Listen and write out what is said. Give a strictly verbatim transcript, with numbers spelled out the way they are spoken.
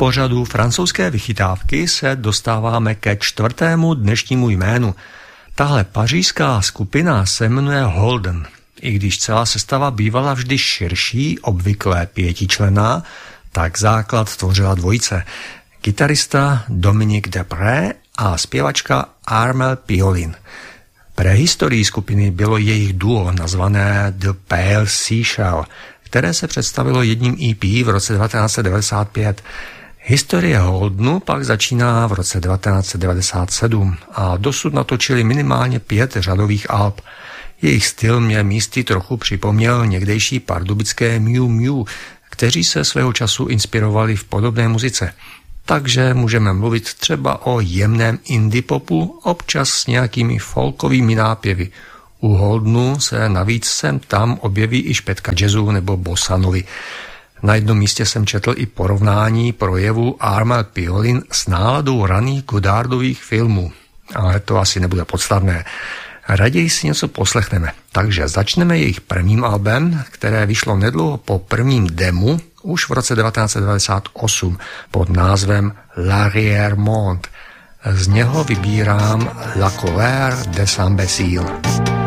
pořadu francouzské vychytávky se dostáváme ke čtvrtému dnešnímu jménu. Tahle pařížská skupina se jmenuje Holden. I když celá sestava bývala vždy širší, obvykle pětičlenná, tak základ tvořila dvojice. Kytarista Dominique Depré a zpěvačka Armelle Piolin. Prehistorií skupiny bylo jejich duo nazvané The Pale Seashell, které se představilo jedním E P v roce devatenáct set devadesát pět. Historie Holdenu pak začíná v roce devatenáct set devadesát sedm a dosud natočili minimálně pět řadových alb. Jejich styl mě místy trochu připomněl někdejší pardubické Miu Miu, kteří se svého času inspirovali v podobné muzice. Takže můžeme mluvit třeba o jemném indie popu, občas s nějakými folkovými nápěvy. U Holdenu se navíc sem tam objeví i špetka jazzu nebo bossanovy. Na jednom místě jsem četl i porovnání projevu Armelle Piolin s náladou raných Godardových filmů. Ale to asi nebude podstatné. Raději si něco poslechneme. Takže začneme jejich prvním albem, které vyšlo nedlouho po prvním demu, už v roce devatenáct set devadesát osm, pod názvem L'Arrière-Monde. Z něho vybírám La Colère des Imbéciles.